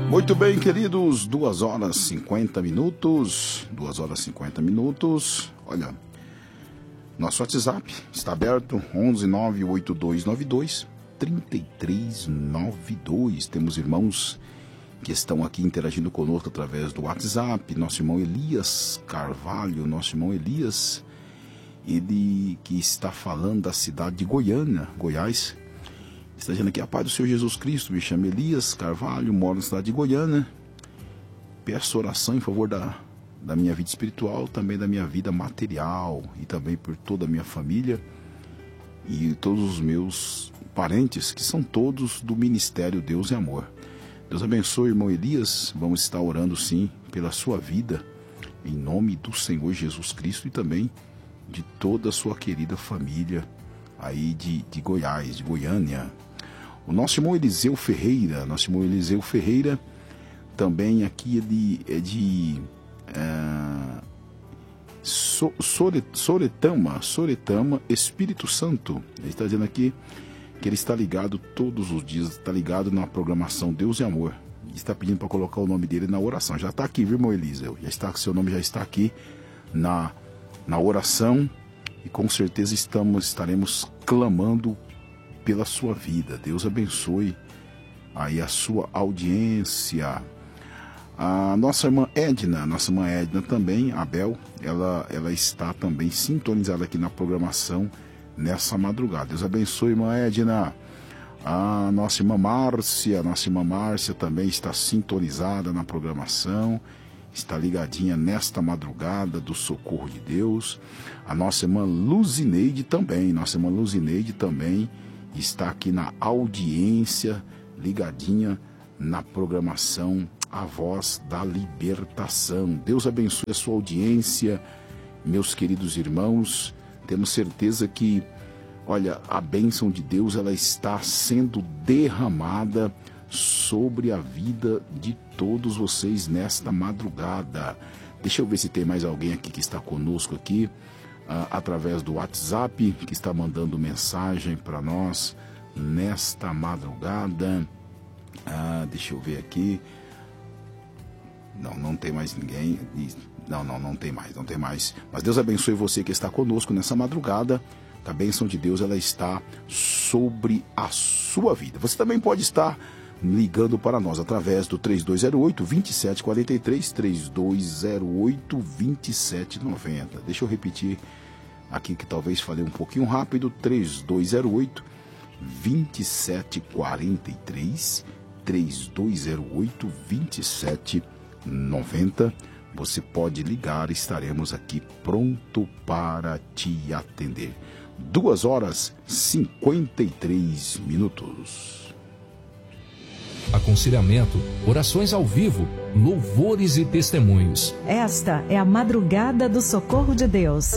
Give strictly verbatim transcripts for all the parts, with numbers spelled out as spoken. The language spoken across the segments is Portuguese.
Muito bem, queridos, duas horas e cinquenta minutos, duas horas e cinquenta minutos, olha, nosso WhatsApp está aberto, onze nove oito dois nove dois três três nove dois, temos irmãos que estão aqui interagindo conosco através do WhatsApp, nosso irmão Elias Carvalho, nosso irmão Elias, ele que está falando da cidade de Goiânia, Goiás, está dizendo aqui: a paz do Senhor Jesus Cristo, me chamo Elias Carvalho, moro na cidade de Goiânia, peço oração em favor da, da minha vida espiritual, também da minha vida material e também por toda a minha família e todos os meus parentes, que são todos do Ministério Deus e Amor. Deus abençoe, irmão Elias, vamos estar orando sim pela sua vida, em nome do Senhor Jesus Cristo e também de toda a sua querida família aí de, de Goiás, de Goiânia. O nosso irmão Eliseu Ferreira, nosso irmão Eliseu Ferreira, também aqui ele é de é, so, Sore, Soretama, Soretama, Espírito Santo. Ele está dizendo aqui que ele está ligado todos os dias, está ligado na programação Deus e Amor. Ele está pedindo para colocar o nome dele na oração. Já está aqui, viu, irmão Eliseu? Já está, seu nome já está aqui na, na oração e com certeza estamos, estaremos clamando pela sua vida. Deus abençoe aí a sua audiência. A nossa irmã Edna, nossa irmã Edna também, Abel, ela, ela está também sintonizada aqui na programação nessa madrugada. Deus abençoe, irmã Edna. A nossa irmã Márcia, nossa irmã Márcia também está sintonizada na programação, está ligadinha nesta madrugada do socorro de Deus. A nossa irmã Luzineide também, nossa irmã Luzineide também está aqui na audiência, ligadinha na programação A Voz da Libertação. Deus abençoe a sua audiência, meus queridos irmãos. Temos certeza que, olha, a bênção de Deus, ela está sendo derramada sobre a vida de todos vocês nesta madrugada. Deixa eu ver se tem mais alguém aqui que está conosco aqui, uh, através do WhatsApp, que está mandando mensagem para nós nesta madrugada. Uh, deixa eu ver aqui. Não, não tem mais ninguém. Não, não, não tem mais, não tem mais. Mas Deus abençoe você que está conosco nessa madrugada. A bênção de Deus, ela está sobre a sua vida. Você também pode estar ligando para nós através do três dois zero oito, dois sete quatro três, três dois zero oito, dois sete nove zero. Deixa eu repetir aqui que talvez falei um pouquinho rápido. três dois zero oito, dois sete quatro três, três dois zero oito, dois sete nove zero. Você pode ligar, estaremos aqui pronto para te atender. Duas horas e cinquenta e três minutos. Aconselhamento, orações ao vivo, louvores e testemunhos. Esta é a madrugada do socorro de Deus.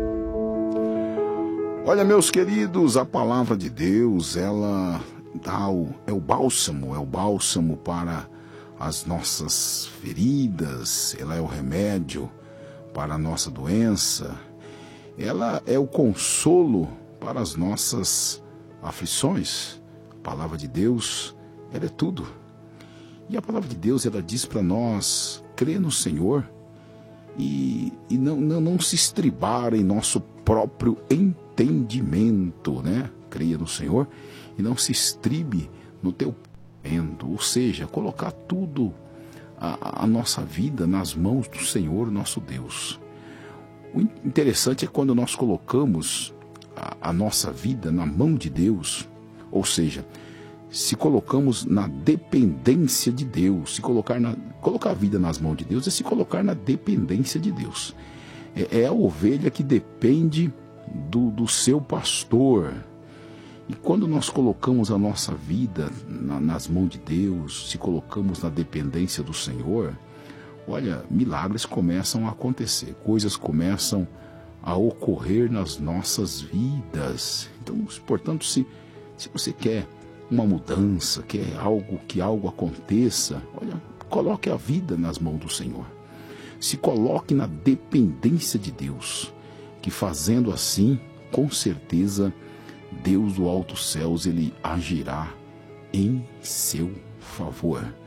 Olha, meus queridos, a palavra de Deus, ela dá o, é o bálsamo, é o bálsamo para as nossas feridas, ela é o remédio para a nossa doença, ela é o consolo para as nossas aflições. A palavra de Deus, ela é tudo. E a palavra de Deus, ela diz para nós crer no Senhor e, e não, não, não se estribar em nosso próprio entendimento, né? Creia no Senhor e não se estribe no teu ou seja, colocar tudo, a, a nossa vida nas mãos do Senhor, nosso Deus. O interessante é quando nós colocamos a, a nossa vida na mão de Deus, ou seja, se colocamos na dependência de Deus, se colocar, na, colocar a vida nas mãos de Deus é se colocar na dependência de Deus. É, é a ovelha que depende do, do seu pastor. E quando nós colocamos a nossa vida na, nas mãos de Deus, se colocamos na dependência do Senhor, olha, milagres começam a acontecer, coisas começam a ocorrer nas nossas vidas. Então, portanto, se, se você quer uma mudança, quer algo, que algo aconteça, olha, coloque a vida nas mãos do Senhor. Se coloque na dependência de Deus, que fazendo assim, com certeza, Deus do alto céus, ele agirá em seu favor.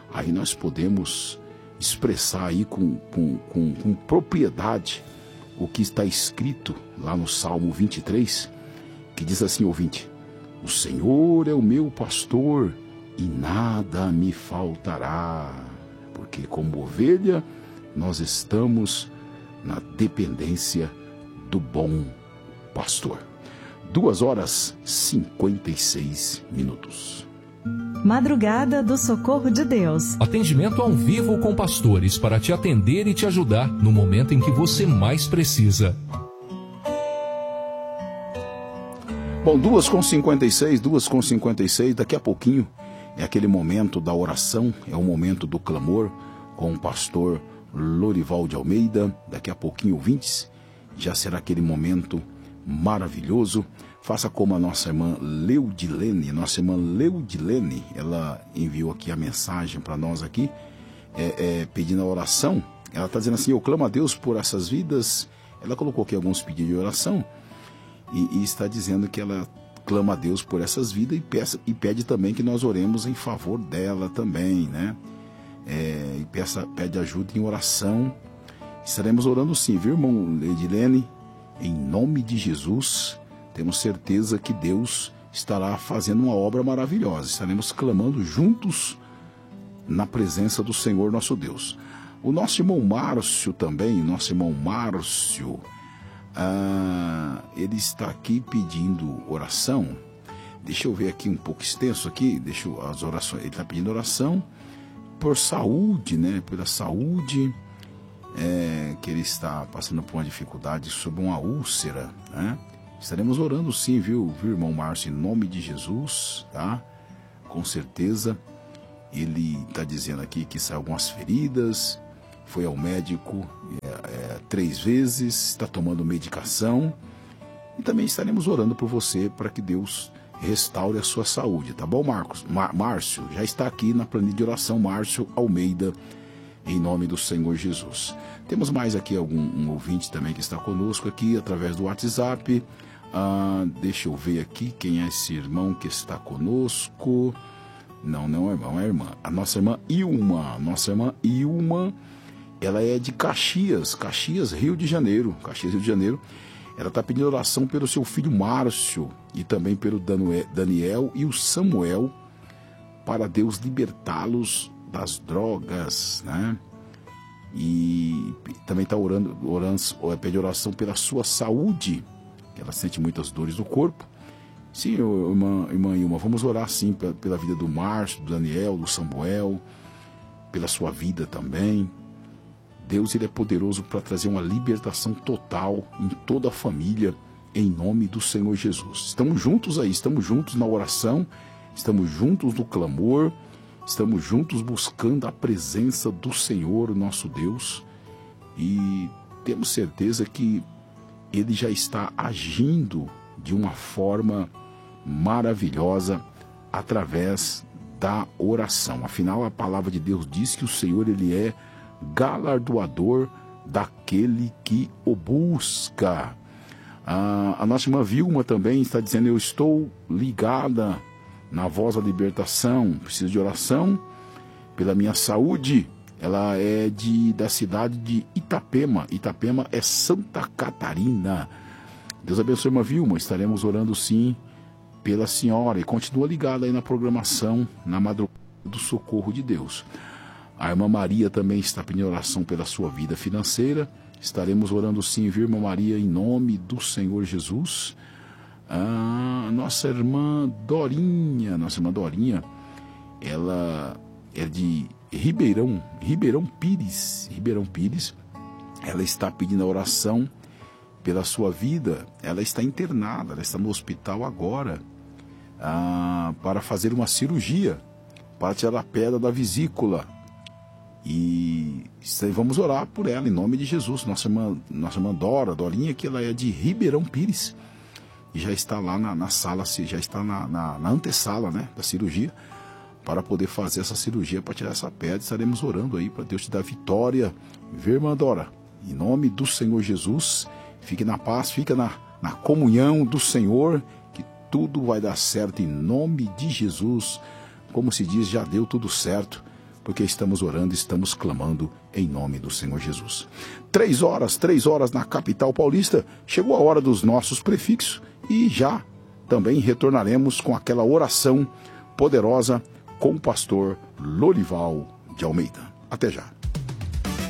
aí nós podemos expressar aí com, com, com, com propriedade o que está escrito lá no Salmo vinte e três, que diz assim, ouvinte: o Senhor é o meu pastor e nada me faltará, porque como ovelha nós estamos na dependência do bom pastor. Duas horas e cinquenta e seis minutos. Madrugada do Socorro de Deus. Atendimento ao vivo com pastores para te atender e te ajudar no momento em que você mais precisa. Bom, duas com cinquenta e seis, duas com cinquenta e seis, daqui a pouquinho é aquele momento da oração, é o momento do clamor com o pastor Lorival de Almeida. Daqui a pouquinho, ouvintes, já será aquele momento maravilhoso. Faça como a nossa irmã Leudilene, nossa irmã Leudilene, ela enviou aqui a mensagem para nós aqui, é, é, pedindo a oração. Ela está dizendo assim: eu clamo a Deus por essas vidas. Ela colocou aqui alguns pedidos de oração e, e está dizendo que ela clama a Deus por essas vidas e, peça, e pede também que nós oremos em favor dela também, né? É, e peça, pede ajuda em oração. Estaremos orando sim, viu, irmão Leudilene? Em nome de Jesus. Temos certeza que Deus estará fazendo uma obra maravilhosa. Estaremos clamando juntos na presença do Senhor nosso Deus. O nosso irmão Márcio também, nosso irmão Márcio, ah, ele está aqui pedindo oração. Deixa eu ver aqui um pouco extenso aqui. Deixa eu, as orações. Ele está pedindo oração por saúde, né? Pela saúde, é, que ele está passando por uma dificuldade sobre uma úlcera, né? Estaremos orando sim, viu, viu, irmão Márcio, em nome de Jesus, tá? Com certeza. Ele está dizendo aqui que saiu algumas feridas, foi ao médico é, é, três vezes, está tomando medicação. E também estaremos orando por você para que Deus restaure a sua saúde, tá bom, Marcos? Mar- Márcio, já está aqui na planilha de oração, Márcio Almeida, em nome do Senhor Jesus. Temos mais aqui algum um ouvinte também que está conosco aqui através do WhatsApp. Ah, deixa eu ver aqui quem é esse irmão que está conosco. Não, não é irmão, é irmã. A nossa irmã Ilma, nossa irmã Ilma, ela é de Caxias, Caxias, Rio de Janeiro, Caxias, Rio de Janeiro. Ela está pedindo oração pelo seu filho Márcio e também pelo Daniel e o Samuel, para Deus libertá-los das drogas, né? E também está orando, orando, pede oração pela sua saúde, que ela sente muitas dores no corpo. Sim, irmã, irmã Ilma, vamos orar sim pela, pela vida do Márcio, do Daniel, do Samuel, pela sua vida também. Deus, ele é poderoso para trazer uma libertação total em toda a família, em nome do Senhor Jesus. Estamos juntos aí, estamos juntos na oração, estamos juntos no clamor, estamos juntos buscando a presença do Senhor, nosso Deus, e temos certeza que Ele já está agindo de uma forma maravilhosa através da oração. Afinal, a palavra de Deus diz que o Senhor, Ele é galardoador daquele que o busca. Ah, a nossa irmã Vilma também está dizendo: eu estou ligada na voz da libertação, preciso de oração pela minha saúde. Ela é de, da cidade de Itapema. Itapema é Santa Catarina. Deus abençoe, irmã Vilma. Estaremos orando sim pela senhora. E continua ligada aí na programação, na madrugada do Socorro de Deus. A irmã Maria também está pedindo oração pela sua vida financeira. Estaremos orando sim, viu, irmã Maria, em nome do Senhor Jesus. Ah, nossa irmã Dorinha, nossa irmã Dorinha, ela é de Ribeirão, Ribeirão Pires, Ribeirão Pires. Ela está pedindo a oração pela sua vida. Ela está internada, ela está no hospital agora, ah, para fazer uma cirurgia, para tirar a pedra da vesícula. E vamos orar por ela em nome de Jesus. Nossa irmã, nossa irmã Dora, Dorinha, que ela é de Ribeirão Pires e já está lá na, na sala, já está na, na, na antessala, né, da cirurgia, para poder fazer essa cirurgia, para tirar essa pedra. Estaremos orando aí para Deus te dar vitória, viu, irmã Dora? Em nome do Senhor Jesus, fique na paz, fique na, na comunhão do Senhor, que tudo vai dar certo em nome de Jesus. Como se diz, já deu tudo certo. porque estamos orando, estamos clamando em nome do Senhor Jesus. Três horas, três horas na capital paulista, chegou a hora dos nossos prefixos e já também retornaremos com aquela oração poderosa com o pastor Lorival de Almeida. Até já.